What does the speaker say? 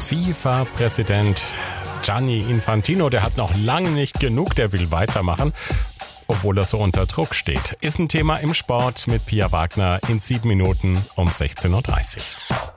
FIFA-Präsident Gianni Infantino, der hat noch lange nicht genug, der will weitermachen, obwohl er so unter Druck steht. Ist ein Thema im Sport mit Pia Wagner in 7 Minuten um 16.30 Uhr.